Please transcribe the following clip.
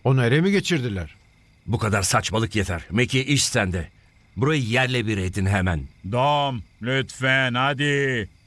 Onu ele mi geçirdiler? Bu kadar saçmalık yeter. Meki, iş sende. Burayı yerle bir edin hemen. Dom, lütfen hadi.